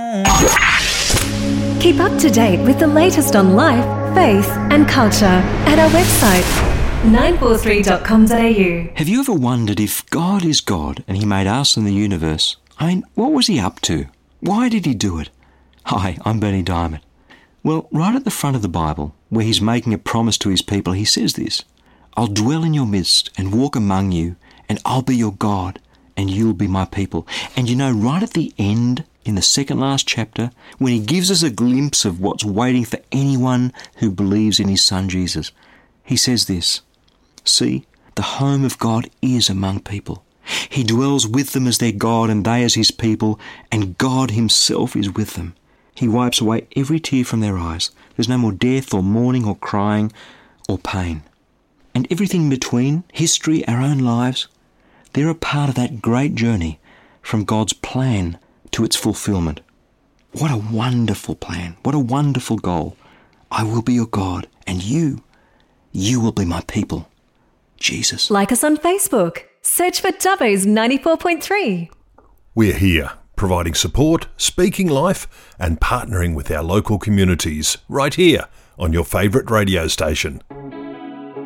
Keep up to date with the latest on life, faith and culture at our website 943.com.au. Have you ever wondered if God is God and he made us and the universe? I mean, what was he up to? Why did he do it? Hi, I'm Bernie Diamond. Well, right at the front of the Bible, where he's making a promise to his people, he says this: I'll dwell in your midst and walk among you, and I'll be your God, and you'll be my people. And you know, right at the end, in the second last chapter, when he gives us a glimpse of what's waiting for anyone who believes in his Son Jesus, he says this: See, the home of God is among people. He dwells with them as their God and they as his people, and God himself is with them. He wipes away every tear from their eyes. There's no more death or mourning or crying or pain. And everything in between, history, our own lives, they're a part of that great journey from God's plan to its fulfillment. What a wonderful plan. What a wonderful goal. I will be your God, and you will be my people. Jesus. Like us on Facebook. Search for Dubbo's 94.3. We're here, providing support, speaking life, and partnering with our local communities, right here on your favourite radio station.